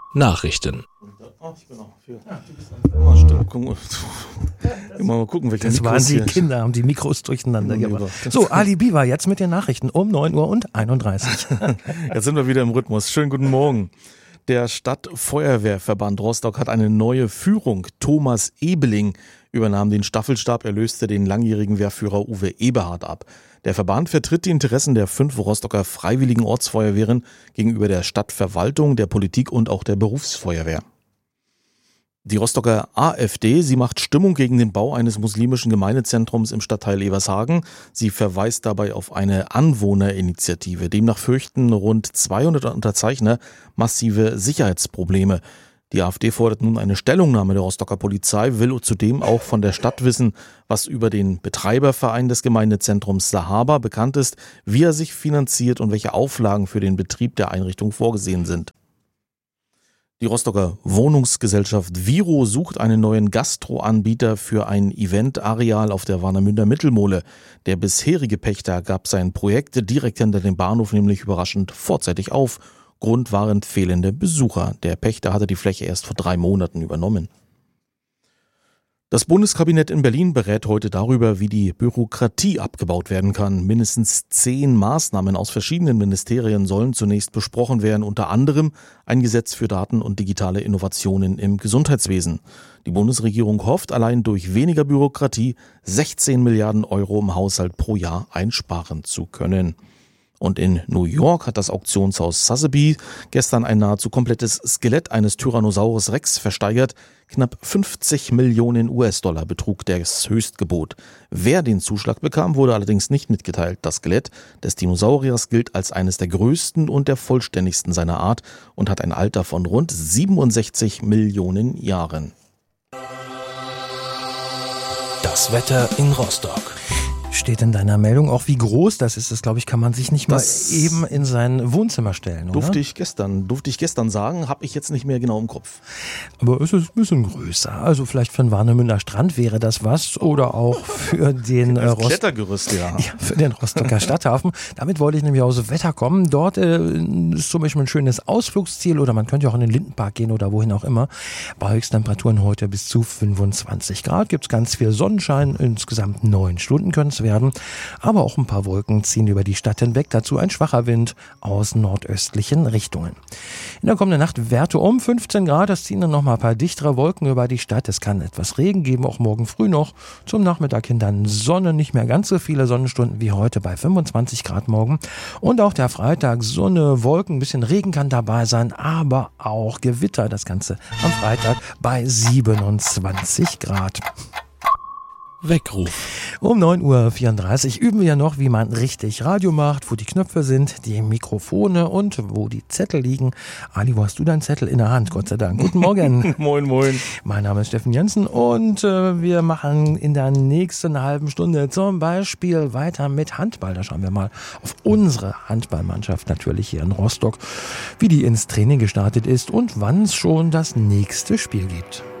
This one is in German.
Nachrichten. Ich bin auch für. Immer stimmen. Immer mal gucken, welche Das Mikros waren die hier. Kinder, haben die Mikros durcheinander gebracht. So, Ali Biwa jetzt mit den Nachrichten um 9:31 Uhr. Jetzt sind wir wieder im Rhythmus. Schönen guten Morgen. Der Stadtfeuerwehrverband Rostock hat eine neue Führung. Thomas Ebeling übernahm den Staffelstab, er löste den langjährigen Wehrführer Uwe Eberhardt ab. Der Verband vertritt die Interessen der 5 Rostocker freiwilligen Ortsfeuerwehren gegenüber der Stadtverwaltung, der Politik und auch der Berufsfeuerwehr. Die Rostocker AfD, sie macht Stimmung gegen den Bau eines muslimischen Gemeindezentrums im Stadtteil Ebershagen. Sie verweist dabei auf eine Anwohnerinitiative. Demnach fürchten rund 200 Unterzeichner massive Sicherheitsprobleme. Die AfD fordert nun eine Stellungnahme der Rostocker Polizei, will zudem auch von der Stadt wissen, was über den Betreiberverein des Gemeindezentrums Sahaba bekannt ist, wie er sich finanziert und welche Auflagen für den Betrieb der Einrichtung vorgesehen sind. Die Rostocker Wohnungsgesellschaft Viro sucht einen neuen Gastroanbieter für ein Eventareal auf der Warnemünder Mittelmole. Der bisherige Pächter gab sein Projekt direkt hinter dem Bahnhof nämlich überraschend vorzeitig auf. Grund waren fehlende Besucher. Der Pächter hatte die Fläche erst vor 3 Monaten übernommen. Das Bundeskabinett in Berlin berät heute darüber, wie die Bürokratie abgebaut werden kann. Mindestens 10 Maßnahmen aus verschiedenen Ministerien sollen zunächst besprochen werden, unter anderem ein Gesetz für Daten und digitale Innovationen im Gesundheitswesen. Die Bundesregierung hofft, allein durch weniger Bürokratie 16 Milliarden Euro im Haushalt pro Jahr einsparen zu können. Und in New York hat das Auktionshaus Sotheby's gestern ein nahezu komplettes Skelett eines Tyrannosaurus Rex versteigert. Knapp 50 Millionen US-Dollar betrug das Höchstgebot. Wer den Zuschlag bekam, wurde allerdings nicht mitgeteilt. Das Skelett des Dinosauriers gilt als eines der größten und der vollständigsten seiner Art und hat ein Alter von rund 67 Millionen Jahren. Das Wetter in Rostock. Steht in deiner Meldung auch, wie groß das ist? Das, glaube ich, kann man sich nicht mal eben in sein Wohnzimmer stellen, oder? Durfte ich gestern sagen, habe ich jetzt nicht mehr genau im Kopf. Aber es ist ein bisschen größer. Also vielleicht für den Warnemünder Strand wäre das was oder auch für den Klettergerüst, ja. Ja, für den Rostocker Stadthafen. Damit wollte ich nämlich aus dem Wetter kommen. Dort ist zum Beispiel ein schönes Ausflugsziel oder man könnte auch in den Lindenpark gehen oder wohin auch immer. Bei Höchsttemperaturen heute bis zu 25 Grad. Gibt es ganz viel Sonnenschein. Insgesamt 9 Stunden können es werden. Aber auch ein paar Wolken ziehen über die Stadt hinweg. Dazu ein schwacher Wind aus nordöstlichen Richtungen. In der kommenden Nacht Werte um 15 Grad. Es ziehen dann noch mal ein paar dichtere Wolken über die Stadt. Es kann etwas Regen geben, auch morgen früh noch. Zum Nachmittag hin dann Sonne, nicht mehr ganz so viele Sonnenstunden wie heute bei 25 Grad morgen. Und auch der Freitag Sonne, Wolken, ein bisschen Regen kann dabei sein, aber auch Gewitter. Das Ganze am Freitag bei 27 Grad. Weckruf. Um 9:34 Uhr üben wir noch, wie man richtig Radio macht, wo die Knöpfe sind, die Mikrofone und wo die Zettel liegen. Ali, wo hast du deinen Zettel in der Hand? Gott sei Dank. Guten Morgen. Moin, moin. Mein Name ist Steffen Jensen und wir machen in der nächsten halben Stunde zum Beispiel weiter mit Handball. Da schauen wir mal auf unsere Handballmannschaft natürlich hier in Rostock, wie die ins Training gestartet ist und wann es schon das nächste Spiel gibt.